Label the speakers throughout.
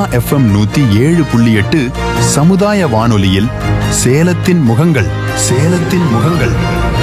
Speaker 1: FM 107.8 சமுதாய வானொலியில் சேலத்தின் முகங்கள். சேலத்தின் முகங்கள்.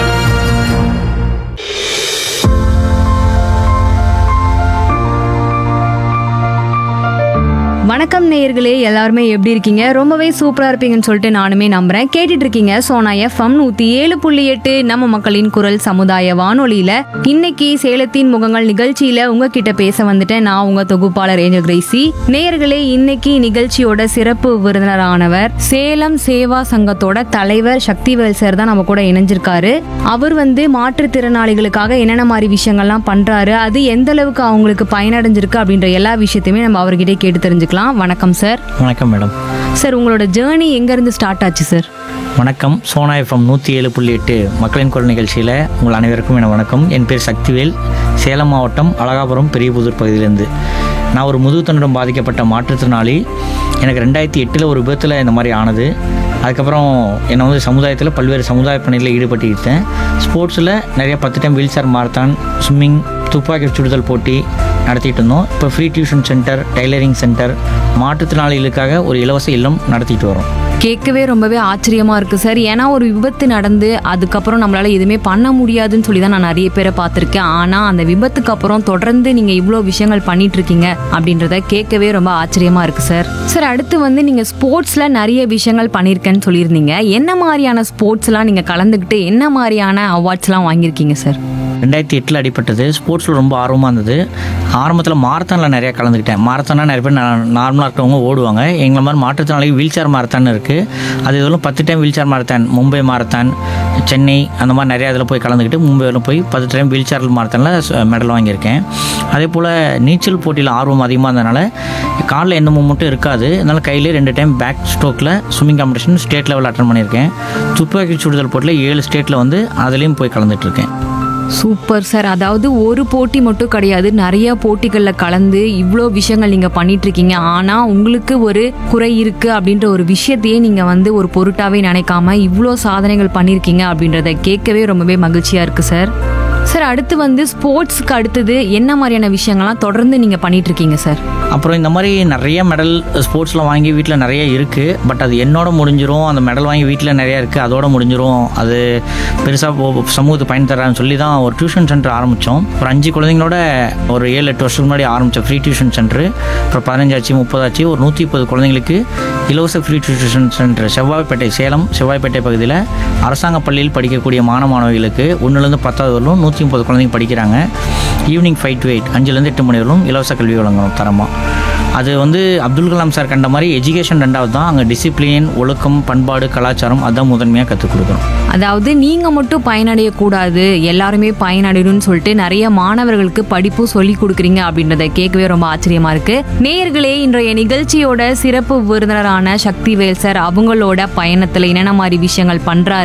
Speaker 2: வணக்கம் நேயர்களே, எல்லாருமே எப்படி இருக்கீங்க? ரொம்பவே சூப்பரா இருப்பீங்கன்னு சொல்லிட்டு நானுமே நம்புறேன். கேட்டுட்டு இருக்கீங்க சோனா FM 107.8 நம்ம மக்களின் குரல் சமுதாய வானொலியில. இன்னைக்கு சேலத்தின் முகங்கள் நிகழ்ச்சியில உங்ககிட்ட பேச வந்துட்டேன். நான் உங்க தொகுப்பாளர் ஏஞ்சல் கிரேசி. நேயர்களே, இன்னைக்கு நிகழ்ச்சியோட சிறப்பு விருந்தினரானவர் சேலம் சேவா சங்கத்தோட தலைவர் சக்திவேல் சார் தான் நம்ம கூட இணைஞ்சிருக்காரு. அவர் மாற்றுத்திறனாளிகளுக்காக என்னென்ன மாதிரி விஷயங்கள்லாம் பண்றாரு, அது எந்த அளவுக்கு அவங்களுக்கு பயனடைஞ்சிருக்கு அப்படின்ற எல்லா விஷயத்தையுமே நம்ம அவர்கிட்ட கேட்டு தெரிஞ்சுக்கலாம். வணக்கம் சார்.
Speaker 3: வணக்கம் மேடம்.
Speaker 2: சார், உங்களோட ஜேர்னி எங்கேருந்து ஸ்டார்ட் ஆச்சு சார்?
Speaker 3: வணக்கம். சோனா FM 107.8 மக்களின் குரல் நிகழ்ச்சியில் உங்கள் அனைவருக்கும் என வணக்கம். என் பேர் சக்திவேல். சேலம் மாவட்டம் அழகாபுரம் பெரியபுதூர் பகுதியிலேருந்து. நான் ஒரு முதுகுத்தண்டுடன் பாதிக்கப்பட்ட மாற்றுத்திறனாளி. எனக்கு 2008 ஒரு விபத்தில் இந்த மாதிரி ஆனது. அதுக்கப்புறம் என்னை சமுதாயத்தில் பல்வேறு சமுதாய பணிகளில் ஈடுபட்டுக்கிட்டேன். ஸ்போர்ட்ஸில் நிறைய 10 time wheel chair marathon, swimming, துப்பாக்கி சுடுதல் போட்டி நடத்திட்டு இருந்தோம். இப்போ free tuition centre, tailoring centre, மாற்றுத்திறனாளிகளுக்காக ஒரு இலவச இல்லம் நடத்திட்டு வரோம்.
Speaker 2: கேட்கவே ரொம்பவே ஆச்சரியமா இருக்கு சார். ஏன்னா ஒரு விபத்து நடந்து அதுக்கப்புறம் நம்மளால எதுவுமே பண்ண முடியாதுன்னு சொல்லி தான் நான் நிறைய பேரை பார்த்துருக்கேன். ஆனால் அந்த விபத்துக்கு அப்புறம் தொடர்ந்து நீங்கள் இவ்வளோ விஷயங்கள் பண்ணிட்டு இருக்கீங்க அப்படின்றத கேட்கவே ரொம்ப ஆச்சரியமா இருக்கு சார். சார், அடுத்து நீங்கள் ஸ்போர்ட்ஸில் நிறைய விஷயங்கள் பண்ணியிருக்கேன்னு சொல்லியிருந்தீங்க. என்ன மாதிரியான ஸ்போர்ட்ஸ்லாம் நீங்கள் கலந்துக்கிட்டு என்ன மாதிரியான அவார்ட்ஸ்லாம் வாங்கியிருக்கீங்க சார்?
Speaker 3: 2008 அடிப்பட்டது. ஸ்போர்ட்ஸில் ரொம்ப ஆர்வமாக இருந்தது. ஆரம்பத்தில் மாரத்தானில் நிறையா கலந்துக்கிட்டேன். மாரத்தானா நிறைய பேர் நார்மலாக இருக்கவங்க ஓடுவாங்க. எங்களை மாதிரி மாற்றுத்திறனாளிக்கு வீல் சேர் மாரத்தான் இருக்குது. அது இதெல்லாம் 10 time wheel chair marathon, Mumbai marathon, Chennai, அந்த மாதிரி நிறையா இதில் போய் கலந்துக்கிட்டு மும்பையில் போய் 10 டைம் வீல் சேர் மாரத்தானில் மெடல் வாங்கியிருக்கேன். அதே போல் நீச்சல் போட்டியில் ஆர்வம் அதிகமாக இருந்ததுனால காலில் எந்த மூமெண்ட்டும் இருக்காது. அதனால் கையிலே 2 time back ஸ்ட்ரோக்கில் swimming competition state level attend பண்ணியிருக்கேன். துப்பாக்கி சுடுதல் போட்டியில் 7 ஸ்டேட்டில் அதுலேயும் போய் கலந்துட்டுருக்கேன்.
Speaker 2: Super sir. அதாவது ஒரு போட்டி மட்டும் கிடையாது, நிறைய போட்டிகளில் கலந்து இவ்வளோ விஷயங்கள் நீங்கள் பண்ணிட்டு இருக்கீங்க. ஆனால் உங்களுக்கு ஒரு குறை இருக்கு அப்படின்ற ஒரு விஷயத்தையே நீங்கள் ஒரு பொருட்டாவே நினைக்காம இவ்வளோ சாதனைகள் பண்ணியிருக்கீங்க அப்படின்றத கேட்கவே ரொம்பவே மகிழ்ச்சியாக இருக்கு சார். சார், அடுத்து ஸ்போர்ட்ஸ்க்கு அடுத்தது என்ன மாதிரியான விஷயங்கள்லாம் தொடர்ந்து நீங்கள் பண்ணிட்டு இருக்கீங்க சார்?
Speaker 3: அப்புறம் இந்த மாதிரி நிறைய மெடல் ஸ்போர்ட்ஸில் வாங்கி வீட்டில் நிறைய இருக்குது. பட் அது என்னோட முடிஞ்சிரும். அந்த மெடல் வாங்கி வீட்டில் நிறையா இருக்குது, அதோட முடிஞ்சிரும். அது பெருசாக சமூகத்துக்கு பயன் தரான்னு சொல்லி தான் ஒரு டியூஷன் சென்டர் ஆரம்பித்தோம். ஒரு 5 குழந்தைங்களோட ஒரு 7-8 வருஷத்துக்கு முன்னாடி ஆரம்பித்தோம் ஃப்ரீ டியூஷன் சென்டர். அப்புறம் 15 ஆச்சு, 30 ஆச்சு. ஒரு 130 குழந்தைங்களுக்கு இலவச free tuition centre Sevvapet, Salem Sevvapet பகுதியில் அரசாங்க பள்ளியில் படிக்கக்கூடிய மாணவிகளுக்கு 1லேருந்து 10வது வரலும் 130 குழந்தைங்க படிக்கிறாங்க. ஈவினிங் 5 to 8, 5லேருந்து 8 மணி வரலும் இலவச கல்வி வழங்கணும் தரமாக. அது அப்துல் கலாம் சார் கண்ட மாதிரி எஜுகேஷன் 2வது தான். அங்கே டிசிப்ளின், ஒழுக்கம், பண்பாடு, கலாச்சாரம் அதான் முதன்மையாக கற்றுக் கொடுக்குறோம்.
Speaker 2: அதாவது நீங்கள் மட்டும் பயனடையக்கூடாது, எல்லாருமே பயனடையணும்னு சொல்லிட்டு நிறைய மாணவர்களுக்கு படிப்பும் சொல்லி கொடுக்குறீங்க அப்படின்றத கேட்கவே ரொம்ப ஆச்சரியமா இருக்கு. நேயர்களே, இன்றைய நிகழ்ச்சியோட சிறப்பு விருந்தினரான சக்திவேல் சார் அவங்களோட பயணத்தில் என்னென்ன மாதிரி விஷயங்கள் பண்றாரு